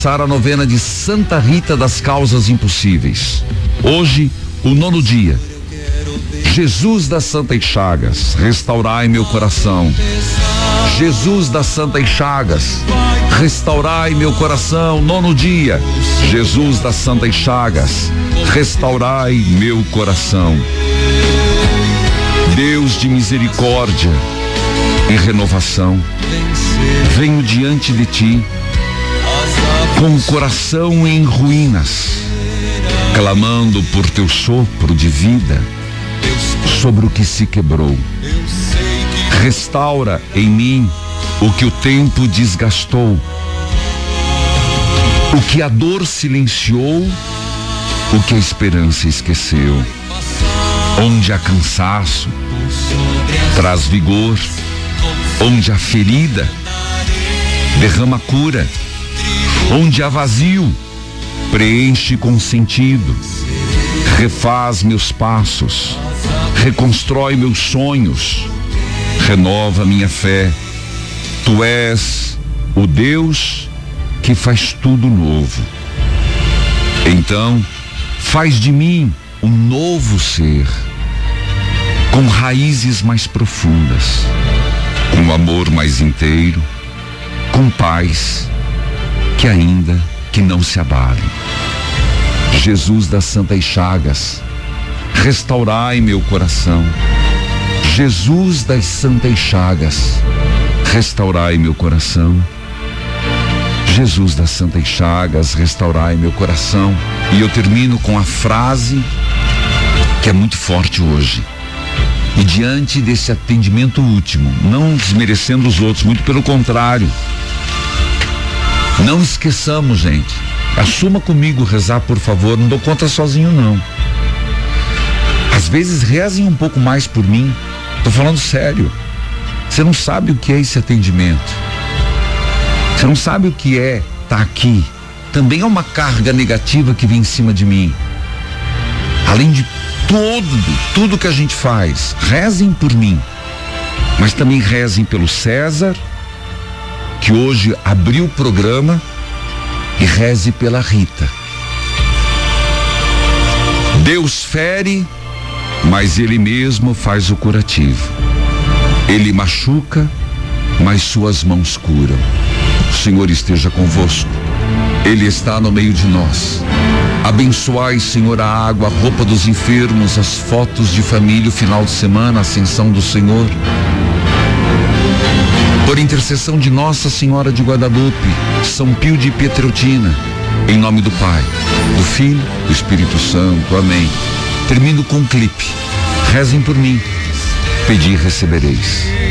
A novena de Santa Rita das Causas Impossíveis. Hoje, o 9º dia. Jesus das Santas Chagas, restaurai meu coração. Jesus das Santas Chagas, restaurai meu coração. 9º dia. Jesus das Santas Chagas, restaurai meu coração. Deus de misericórdia e renovação, venho diante de ti com o coração em ruínas, clamando por teu sopro de vida sobre o que se quebrou. Restaura em mim o que o tempo desgastou, o que a dor silenciou, o que a esperança esqueceu. Onde há cansaço, traz vigor. Onde há ferida, derrama cura. Onde há vazio, preenche com sentido. Refaz meus passos, reconstrói meus sonhos, renova minha fé. Tu és o Deus que faz tudo novo. Então, faz de mim um novo ser, com raízes mais profundas, com amor mais inteiro, com paz que ainda que não se abale. Jesus das Santas Chagas, restaurai meu coração. Jesus das Santas Chagas, restaurai meu coração. Jesus das Santas Chagas, restaurai meu coração. E eu termino com a frase que é muito forte hoje. E diante desse atendimento último, não desmerecendo os outros, muito pelo contrário, não esqueçamos, gente. Assuma comigo rezar, por favor. Não dou conta sozinho, não. Às vezes rezem um pouco mais por mim. Tô falando sério. Você não sabe o que é esse atendimento. Você não sabe o que é estar aqui. Também é uma carga negativa que vem em cima de mim. Além de tudo que a gente faz, rezem por mim. Mas também rezem pelo César, que hoje abriu o programa, e reze pela Rita. Deus fere, mas Ele mesmo faz o curativo. Ele machuca, mas suas mãos curam. O Senhor esteja convosco. Ele está no meio de nós. Abençoai, Senhor, a água, a roupa dos enfermos, as fotos de família, o final de semana, a ascensão do Senhor. Por intercessão de Nossa Senhora de Guadalupe, São Pio de Pietreutina, em nome do Pai, do Filho, do Espírito Santo. Amém. Termino com um clipe. Rezem por mim. Pedi e recebereis.